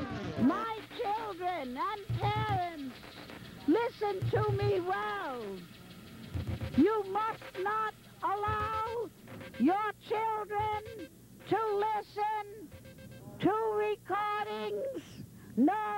My children and parents, listen to me well. You must not allow your children to listen to recordings nor